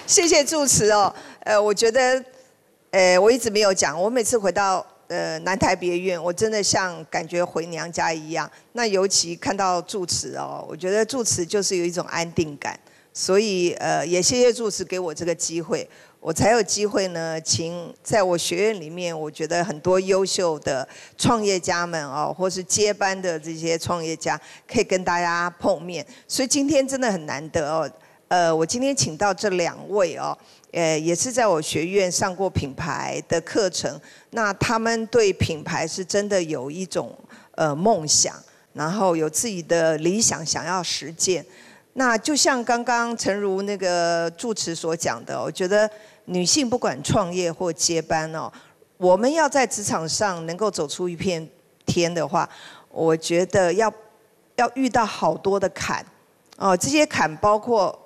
谢谢住持哦。我觉得，我一直没有讲，我每次回到南台别院，我真的像感觉回娘家一样。那尤其看到住持哦，我觉得住持就是有一种安定感。所以也谢谢住持给我这个机会，我才有机会呢，请在我学院里面，我觉得很多优秀的创业家们哦，或是接班的这些创业家，可以跟大家碰面。所以今天真的很难得哦。我今天请到这2位哦，也是在我学院上过品牌的课程，那他们对品牌是真的有一种梦想，然后有自己的理想想要实践。那就像刚刚诚如那个住持所讲的，我觉得女性不管创业或接班哦，我们要在职场上能够走出一片天的话，我觉得要遇到好多的坎哦，这些坎包括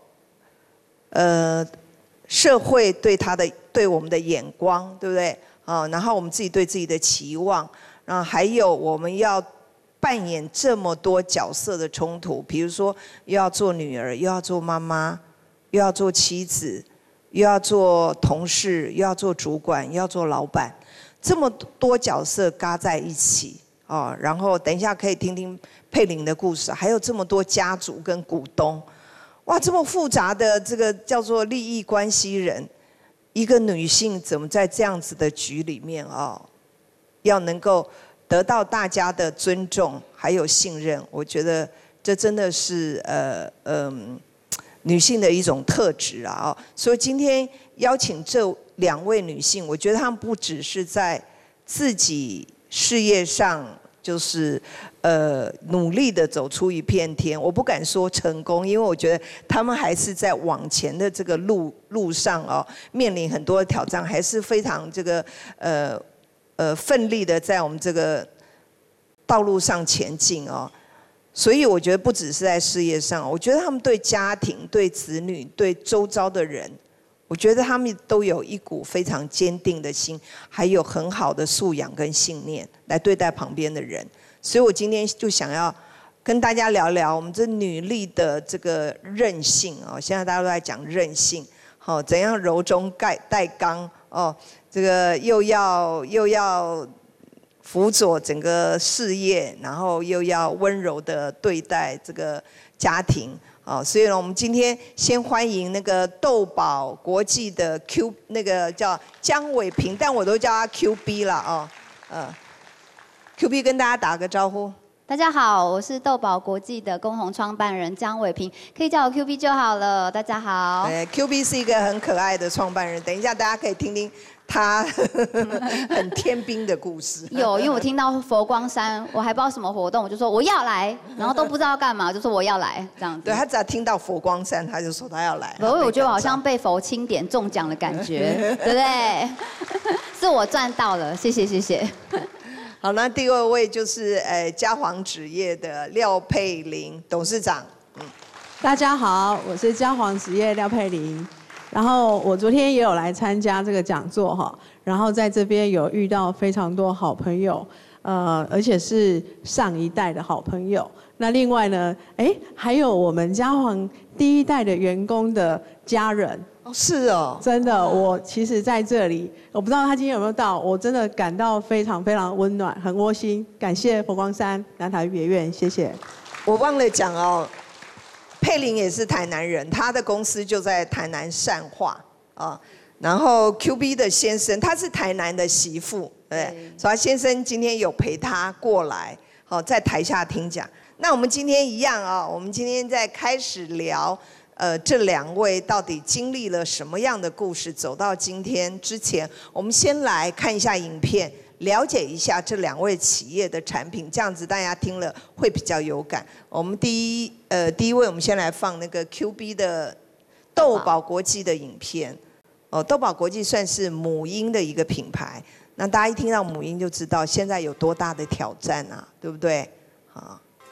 社会对我们的眼光，对不对？然后我们自己对自己的期望，然后还有我们要扮演这么多角色的冲突，比如说又要做女儿，又要做妈妈，又要做妻子，又要做同事，又要做主管，又要做老板，这么多角色嘎在一起哦。然后等一下可以听听佩玲的故事，还有这么多家族跟股东，哇，这么复杂的这个叫做利益关系人，一个女性怎么在这样子的局里面哦，要能够得到大家的尊重还有信任，我觉得这真的是女性的一种特质啊。所以今天邀请这2位女性，我觉得她们不只是在自己事业上就是努力的走出一片天，我不敢说成功，因为我觉得她们还是在往前的这个路上哦，面临很多的挑战，还是非常这个奋力的在我们这个道路上前进哦。所以我觉得不只是在事业上，我觉得他们对家庭、对子女、对周遭的人，我觉得他们都有一股非常坚定的心，还有很好的素养跟信念来对待旁边的人。所以我今天就想要跟大家聊聊我们这女力的这个韧性哦。现在大家都在讲韧性，好，怎样柔中带刚哦。这个又要辅佐整个事业，然后又要温柔的对待这个家庭啊，所以呢，我们今天先欢迎那个豆宝国际的那个叫江伟平，但我都叫他 QB 了哦，QB 跟大家打个招呼。 大家好，我是豆宝国际的共同创办人江伟平，可以叫我 QB 就好了。大家好。 QB 是一个很可爱的创办人，等一下大家可以听听他很天兵的故事。 有，因为我听到佛光山，我还不知道什么活动，我就说我要来，然后都不知道干嘛，就说我要来这样子。 对，他只要听到佛光山，他就说他要来。 我觉得我好像被佛钦点中奖的感觉，对不对？是我赚到了，谢谢谢谢。 好，那第2位就是嘉煌纸业的廖佩玲董事长。 大家好，我是嘉煌纸业廖佩玲。然后我昨天也有来参加这个讲座哈，然后在这边有遇到非常多好朋友，而且是上一代的好朋友。那另外呢，还有我们嘉煌第1代的员工的家人。 是哦， 真的，我其实在这里，我不知道他今天有没有到，我真的感到非常非常温暖，很窝心。感谢佛光山南台别院，谢谢。 我忘了讲哦，佩玲也是台南人，她的公司就在台南善化啊。然后 QB 的先生，他是台南的媳妇，对，所以他先生今天有陪他过来，好，在台下听讲。那我们今天一样啊，我们今天在开始聊。这2位到底经历了什么样的故事，走到今天之前，我们先来看一下影片，了解一下这2位企业的产品，这样子大家听了会比较有感。我们第一位，我们先来放那个 QB 的豆宝国际的影片。豆宝国际算是母婴的一个品牌，那大家一听到母婴就知道现在有多大的挑战啊，对不对？好。